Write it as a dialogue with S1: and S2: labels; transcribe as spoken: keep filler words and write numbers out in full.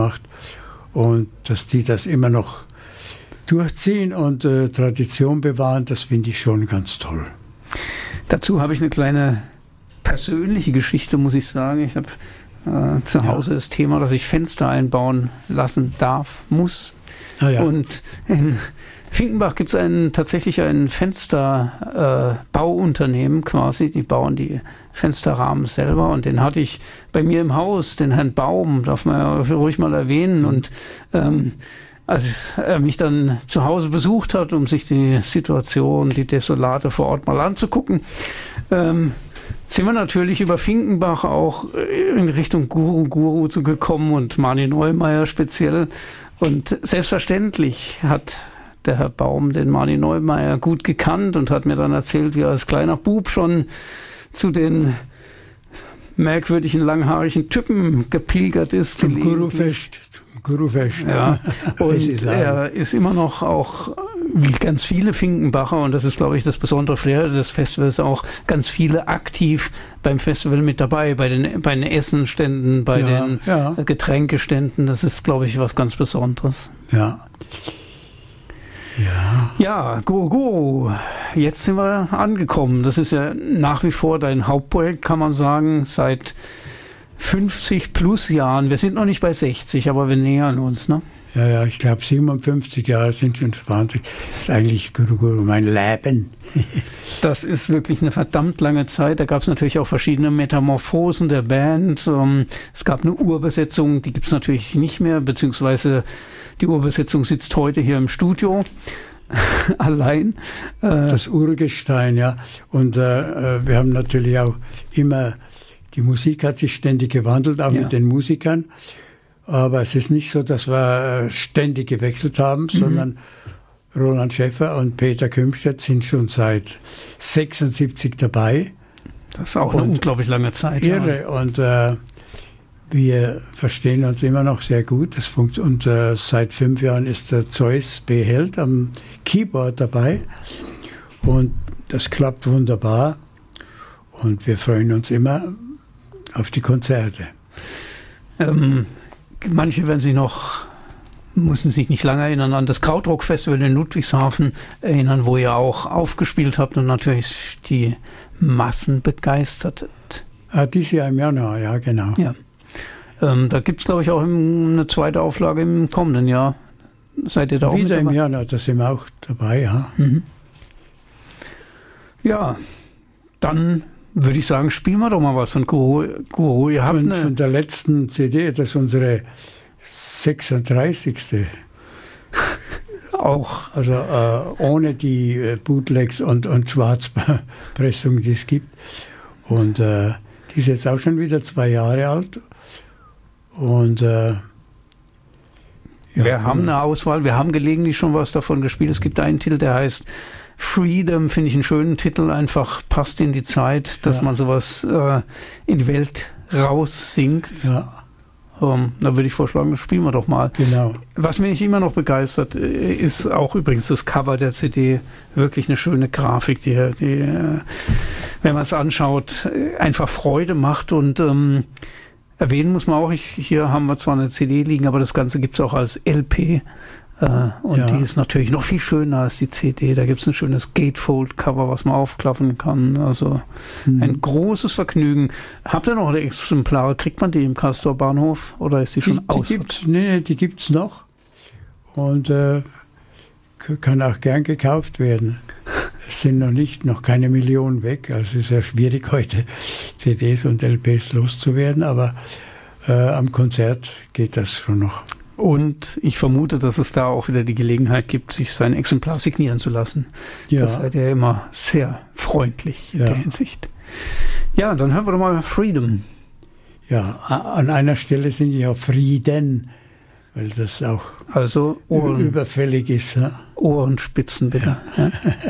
S1: macht und dass die das immer noch durchziehen und äh, Tradition bewahren, das finde ich schon ganz toll.
S2: Dazu habe ich eine kleine persönliche Geschichte, muss ich sagen. Ich habe äh, zu Hause ja. das Thema, dass ich Fenster einbauen lassen darf, muss.
S1: Ah, ja.
S2: Und in Finkenbach gibt es ein, tatsächlich ein Fensterbauunternehmen äh, quasi, die bauen die Fensterrahmen selber und den hatte ich bei mir im Haus, den Herrn Baum, darf man ja ruhig mal erwähnen. Mhm. Und ähm, als er mich dann zu Hause besucht hat, um sich die Situation, die Desolate vor Ort mal anzugucken, ähm, sind wir natürlich über Finkenbach auch in Richtung Guru Guru zu gekommen und Mani Neumeier speziell. Und selbstverständlich hat der Herr Baum den Mani Neumeier gut gekannt und hat mir dann erzählt, wie er als kleiner Bub schon zu den merkwürdigen, langhaarigen Typen gepilgert ist.
S1: Zum Gurufest. Gurufest.
S2: Ja. Und er ist immer noch auch, wie ganz viele Finkenbacher, und das ist, glaube ich, das besondere Flair des Festivals, auch ganz viele aktiv beim Festival mit dabei, bei den, bei den Essenständen, bei ja, den ja. Getränkeständen. Das ist, glaube ich, was ganz Besonderes.
S1: Ja. Ja.
S2: Ja, Guru Guru, jetzt sind wir angekommen. Das ist ja nach wie vor dein Hauptprojekt, kann man sagen, seit fünfzig plus Jahren. Wir sind noch nicht bei sechzig, aber wir nähern uns, ne?
S1: Ja, ja, ich glaube siebenundfünfzig Jahre sind schon zwanzig. Das ist eigentlich Guru Guru mein Leben.
S2: Das ist wirklich eine verdammt lange Zeit. Da gab es natürlich auch verschiedene Metamorphosen der Band. Es gab eine Urbesetzung, die gibt es natürlich nicht mehr, beziehungsweise die Urbesetzung sitzt heute hier im Studio. Allein.
S1: Das Urgestein, ja. Und äh, wir haben natürlich auch immer, die Musik hat sich ständig gewandelt, auch ja. mit den Musikern. Aber es ist nicht so, dass wir ständig gewechselt haben, mhm. sondern Roland Schäffer und Peter Kümstedt sind schon seit sechsundsiebzig dabei.
S2: Das ist auch eine und unglaublich lange Zeit.
S1: Irre. Ja. Und äh, wir verstehen uns immer noch sehr gut. Das funkt, und äh, seit fünf Jahren ist der Zeus B. Held am Keyboard dabei. Und das klappt wunderbar. Und wir freuen uns immer auf die Konzerte.
S2: Ähm, manche werden sich noch, müssen sich nicht lange erinnern, an das Krautrock-Festival in Ludwigshafen erinnern, wo ihr auch aufgespielt habt und natürlich die Massen begeistert.
S1: Ah, dieses Jahr im Januar, ja, genau.
S2: Ja. Ähm, da gibt es, glaube ich, auch im, eine zweite Auflage im kommenden Jahr. Seid ihr da auch
S1: Wieder
S2: mit dabei?
S1: Im Januar, da sind wir auch dabei, ja.
S2: Mhm. Ja, dann würde ich sagen, spielen wir doch mal was von Guru. Guru, ihr habt
S1: von,
S2: eine
S1: von der letzten C D, das ist unsere sechsunddreißigste
S2: Auch.
S1: Also äh, ohne die äh, Bootlegs und, und Schwarzpressungen, die es gibt. Und äh, die ist jetzt auch schon wieder zwei Jahre alt. Und äh, ja,
S2: wir haben eine Auswahl, wir haben gelegentlich schon was davon gespielt. Es gibt einen Titel, der heißt Freedom, finde ich einen schönen Titel, einfach passt in die Zeit, dass ja. man sowas äh, in die Welt raus singt.
S1: Ja.
S2: Um, da würde ich vorschlagen, das spielen wir doch mal.
S1: Genau.
S2: Was mich immer noch begeistert, ist auch übrigens das Cover der C D. Wirklich eine schöne Grafik, die, die wenn man es anschaut, einfach Freude macht. Und ähm, erwähnen muss man auch, ich, hier haben wir zwar eine C D liegen, aber das Ganze gibt es auch als L P. Uh, und ja. die ist natürlich noch viel schöner als die C D. Da gibt es ein schönes Gatefold-Cover, was man aufklappen kann. Also hm. ein großes Vergnügen. Habt ihr noch Exemplare? Kriegt man die im Castor Bahnhof oder ist die, die schon aus?
S1: Die gibt's, nee, die gibt es noch. Und äh, kann auch gern gekauft werden. Es sind noch nicht, noch keine Millionen weg. Also es ist ja schwierig heute C Ds und L Ps loszuwerden. Aber äh, am Konzert geht das schon noch.
S2: Und ich vermute, dass es da auch wieder die Gelegenheit gibt, sich sein Exemplar signieren zu lassen.
S1: Ja.
S2: Das seid ihr immer sehr freundlich in
S1: ja.
S2: der Hinsicht. Ja, dann hören wir doch mal Freedom.
S1: Ja, an einer Stelle sind ja Frieden, weil das auch
S2: also Ohren,
S1: überfällig ist. Ja?
S2: Ohrenspitzen bitte. Ja.